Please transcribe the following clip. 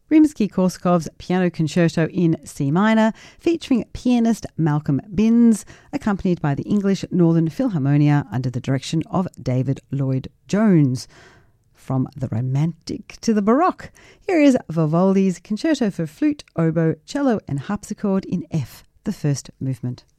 Rimsky-Korsakov's Piano Concerto in C minor, featuring pianist Malcolm Binns, accompanied by the English Northern Philharmonia under the direction of David Lloyd-Jones. From the Romantic to the Baroque, here is Vivaldi's Concerto for Flute, Oboe, Cello and Harpsichord in F, the first movement.